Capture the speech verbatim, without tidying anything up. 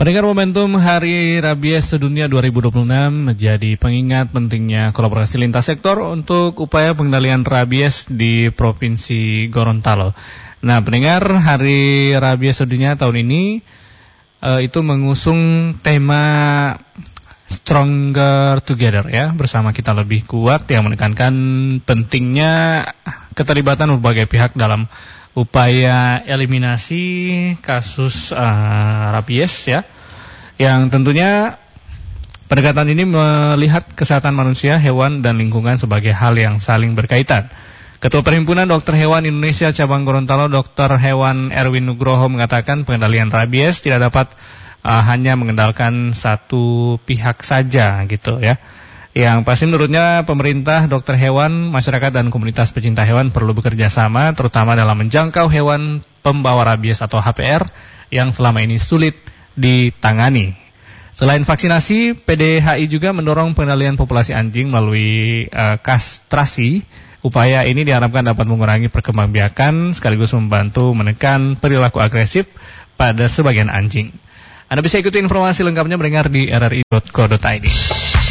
Pendengar, momentum Hari Rabies Sedunia dua ribu dua puluh enam menjadi pengingat pentingnya kolaborasi lintas sektor untuk upaya pengendalian rabies di Provinsi Gorontalo. Nah, pendengar, Hari Rabies Sedunia tahun ini uh, itu mengusung tema Stronger Together, ya, bersama kita lebih kuat, yang menekankan pentingnya keterlibatan berbagai pihak dalam upaya eliminasi kasus uh, rabies, ya, yang tentunya pendekatan ini melihat kesehatan manusia, hewan, dan lingkungan sebagai hal yang saling berkaitan. Ketua Perhimpunan Dokter Hewan Indonesia Cabang Gorontalo, Dokter Hewan Erwin Nugroho, mengatakan pengendalian rabies tidak dapat uh, hanya mengendalikan satu pihak saja, gitu, ya. Yang pasti menurutnya pemerintah, dokter hewan, masyarakat, dan komunitas pecinta hewan perlu bekerja sama, terutama dalam menjangkau hewan pembawa rabies atau H P R yang selama ini sulit ditangani. Selain vaksinasi, P D H I juga mendorong pengendalian populasi anjing melalui uh, kastrasi. Upaya ini diharapkan dapat mengurangi perkembangbiakan sekaligus membantu menekan perilaku agresif pada sebagian anjing. Anda bisa ikuti informasi lengkapnya mendengar di r r i dot co dot i d.